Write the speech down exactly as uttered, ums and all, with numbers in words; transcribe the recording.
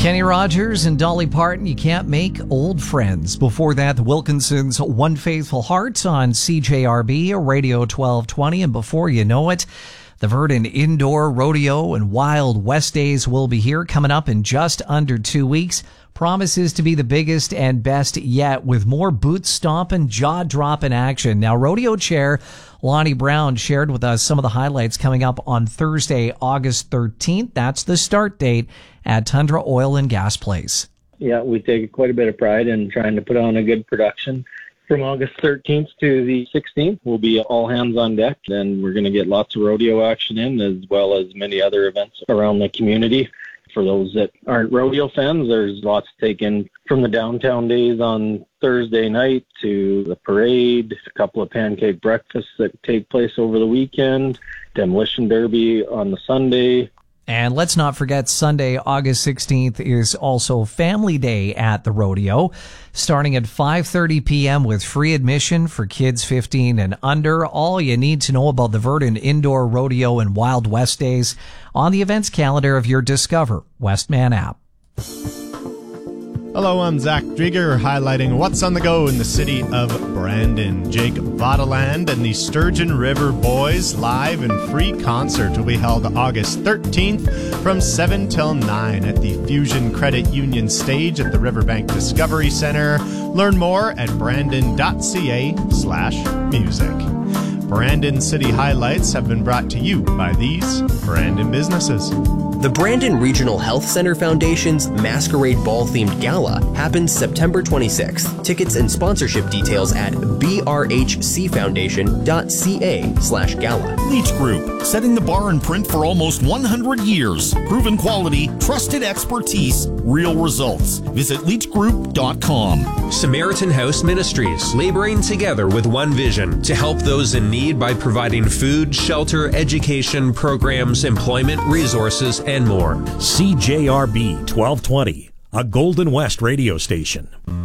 Kenny Rogers and Dolly Parton, You Can't Make Old Friends. Before that, the Wilkinsons' One Faithful Heart on C J R B, Radio twelve twenty. And before you know it, the Verdon Indoor Rodeo and Wild West Days will be here coming up in just under two weeks. Promises to be the biggest and best yet, with more boot-stomping, jaw-dropping action. Now, rodeo chair Lonnie Brown shared with us some of the highlights coming up on Thursday, August thirteenth. That's the start date at Tundra Oil and Gas Place. Yeah, we take quite a bit of pride in trying to put on a good production. From August thirteenth to the sixteenth, we'll be all hands on deck. Then we're going to get lots of rodeo action in, as well as many other events around the community. For those that aren't rodeo fans, there's lots to take in, from the downtown days on Thursday night to the parade, a couple of pancake breakfasts that take place over the weekend, demolition derby on the Sunday. And let's not forget, Sunday, August sixteenth is also Family Day at the rodeo, starting at five thirty p.m. with free admission for kids fifteen and under. All you need to know about the Verdon Indoor Rodeo and Wild West Days on the events calendar of your Discover Westman app. Hello, I'm Zach Drieger, highlighting what's on the go in the city of Brandon. Jake Vaudeland and the Sturgeon River Boys live and free concert will be held August thirteenth from seven till nine at the Fusion Credit Union stage at the Riverbank Discovery Center. Learn more at brandon.ca slash music. Brandon City Highlights have been brought to you by these Brandon businesses. The Brandon Regional Health Center Foundation's Masquerade Ball-themed gala happens September twenty-sixth. Tickets and sponsorship details at brhcfoundation.ca slash gala. Leach Group, setting the bar in print for almost one hundred years. Proven quality, trusted expertise, real results. Visit leach group dot com. Samaritan House Ministries, laboring together with one vision to help those in need by providing food, shelter, education, programs, employment, resources, and more. C J R B twelve twenty, a Golden West radio station.